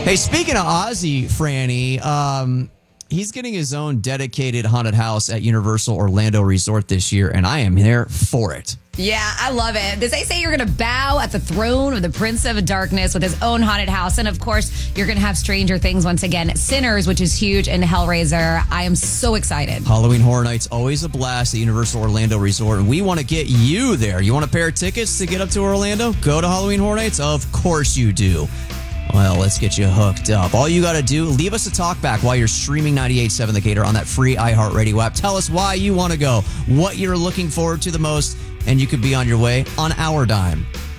Hey, speaking of Ozzy, Franny, he's getting his own dedicated haunted house at Universal Orlando Resort this year, and I am there for it. Yeah, I love it. They say you're going to bow at the throne of the Prince of Darkness with his own haunted house. And of course, you're going to have Stranger Things once again. Sinners, which is huge, and Hellraiser. I am so excited. Halloween Horror Nights, always a blast at Universal Orlando Resort. And we want to get you there. You want a pair of tickets to get up to Orlando? Go to Halloween Horror Nights? Of course you do. Well, let's get you hooked up. All you got to do, leave us a talk back while you're streaming 98.7 The Gator on that free iHeartRadio app. Tell us why you want to go, what you're looking forward to the most, and you could be on your way on our dime.